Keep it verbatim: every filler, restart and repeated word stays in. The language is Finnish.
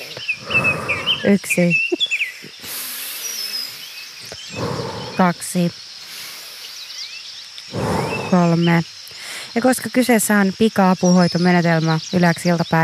Yksi. Kaksi. Kolme. Ja koska kyseessä on pika-apuhoitomenetelmä yleensä iltapäivä,